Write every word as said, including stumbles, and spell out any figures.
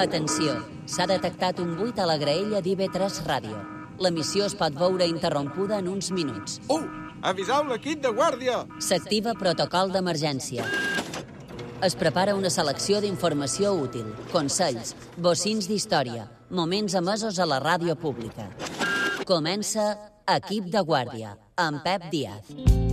Atenció, s'ha detectat un buit a la graella d'I B tres Ràdio. L'emissió es pot veure interrompuda en uns minuts. Uh! Avisau l'equip de guàrdia! S'activa protocol d'emergència. Es prepara una selecció d'informació útil, consells, bocins d'història, moments emesos a la ràdio pública. Comença Equip de Guàrdia, amb Pep Díaz.